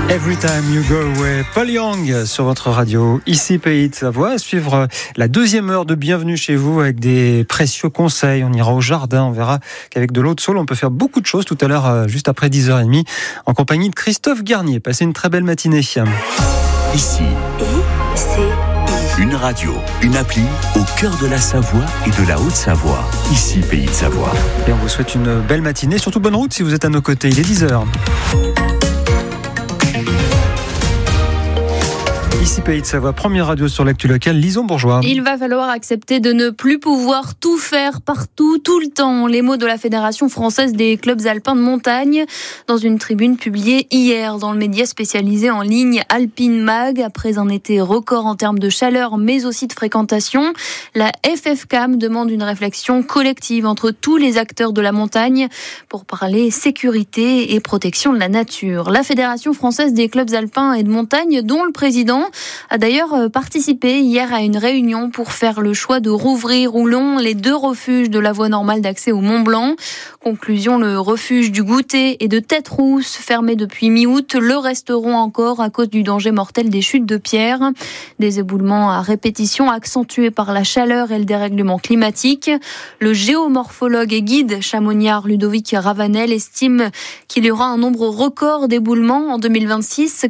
Every Time You Go Away, Paul Young sur votre radio, ici Pays de Savoie. À suivre la deuxième heure de Bienvenue chez vous avec des précieux conseils. On ira au jardin, on verra qu'avec de l'eau de Saôle, on peut faire beaucoup de choses tout à l'heure, juste après 10h30, en compagnie de Christophe Garnier. Passez une très belle matinée. Ici, une radio, une appli au cœur de la Savoie et de la Haute-Savoie. Ici Pays de Savoie. Et on vous souhaite une belle matinée, surtout bonne route si vous êtes à nos côtés. Il est 10h. Ici Pays de Savoie, première radio sur l'actu locale, Lison Bourgeois. Il va falloir accepter de ne plus pouvoir tout faire partout, tout le temps. Les mots de la Fédération française des clubs alpins de montagne dans une tribune publiée hier dans le média spécialisé en ligne Alpine Mag. Après un été record en termes de chaleur mais aussi de fréquentation, la FFCAM demande une réflexion collective entre tous les acteurs de la montagne pour parler sécurité et protection de la nature. La Fédération française des clubs alpins et de montagne, dont le président a d'ailleurs participé hier à une réunion pour faire le choix de rouvrir ou non les 2 refuges de la voie normale d'accès au Mont Blanc. Conclusion, le refuge du Goûter et de Tête-Rousse, fermé depuis mi-août, le resteront encore à cause du danger mortel des chutes de pierre. Des éboulements à répétition accentués par la chaleur et le dérèglement climatique. Le géomorphologue et guide chamoniard Ludovic Ravanel estime qu'il y aura un nombre record d'éboulements en 2026,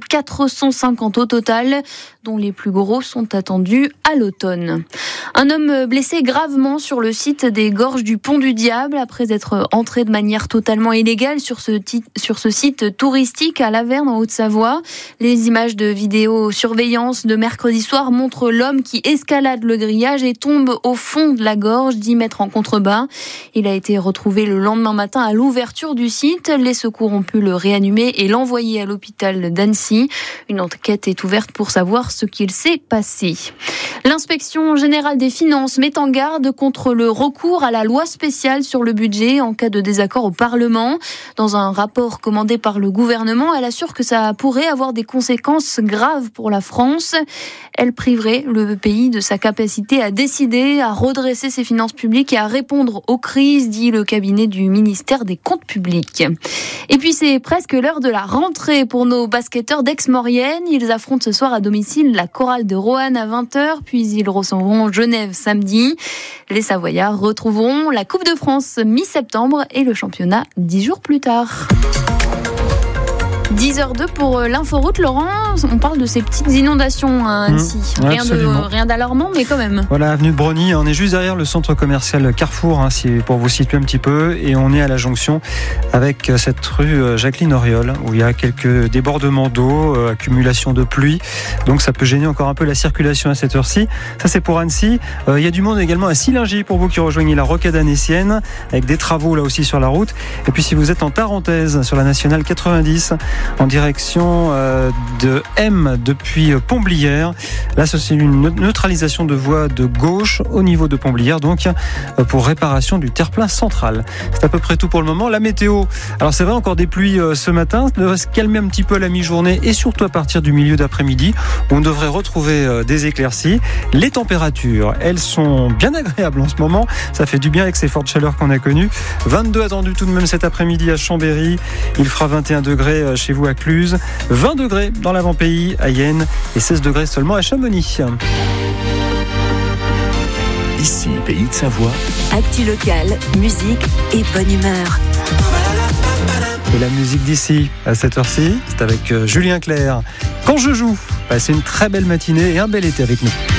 450 au total, dont les plus gros sont attendus à l'automne. Un homme blessé gravement sur le site des Gorges du Pont du Diable après être entré de manière totalement illégale sur ce site touristique à Laverne en Haute-Savoie. Les images de vidéosurveillance de mercredi soir montrent l'homme qui escalade le grillage et tombe au fond de la gorge, 10 mètres en contrebas. Il a été retrouvé le lendemain matin à l'ouverture du site. Les secours ont pu le réanimer et l'envoyer à l'hôpital d'Annecy. Une enquête est ouverte pour savoir ce qu'il s'est passé. L'inspection générale des finances met en garde contre le recours à la loi spéciale sur le budget en cas de désaccord au Parlement. Dans un rapport commandé par le gouvernement, elle assure que ça pourrait avoir des conséquences graves pour la France. Elle priverait le pays de sa capacité à décider, à redresser ses finances publiques et à répondre aux crises, dit le cabinet du ministère des Comptes publics. Et puis c'est presque l'heure de la rentrée pour nos basketteurs d'Aix-Maurienne. Ils affrontent ce soir à domicile la chorale de Roanne à 20h, puis ils recevront Genève samedi. Les Savoyards retrouveront la Coupe de France mi-septembre et le championnat 10 jours plus tard. 10h02 pour l'inforoute. Laurent, on parle de ces petites inondations à Annecy. Rien d'alarmant, mais quand même. Voilà, avenue de Brogny, on est juste derrière le centre commercial Carrefour, pour vous situer un petit peu, et on est à la jonction avec cette rue Jacqueline Auriol, où il y a quelques débordements d'eau, accumulation de pluie, donc ça peut gêner encore un peu la circulation à cette heure-ci. Ça c'est pour Annecy. Il y a du monde également à Sillingy pour vous qui rejoignez la rocade annécienne, avec des travaux là aussi sur la route. Et puis si vous êtes en Tarentaise, sur la nationale 90, en direction de M depuis Pomblières. Là, c'est une neutralisation de voie de gauche au niveau de Pomblières, donc pour réparation du terre-plein central. C'est à peu près tout pour le moment. La météo, alors c'est vrai, encore des pluies ce matin, ça devrait se calmer un petit peu à la mi-journée et surtout à partir du milieu d'après-midi, où on devrait retrouver des éclaircies. Les températures, elles sont bien agréables en ce moment. Ça fait du bien avec ces fortes chaleurs qu'on a connues. 22 attendus tout de même cet après-midi à Chambéry. Il fera 21 degrés chez vous à Cluse, 20 degrés dans l'avant-pays à Yenne et 16 degrés seulement à Chamonix. Ici, Pays de Savoie. Actu locale, musique et bonne humeur. Et la musique d'ici, à cette heure-ci, c'est avec Julien Clerc. Quand je joue, passez une très belle matinée et un bel été avec nous.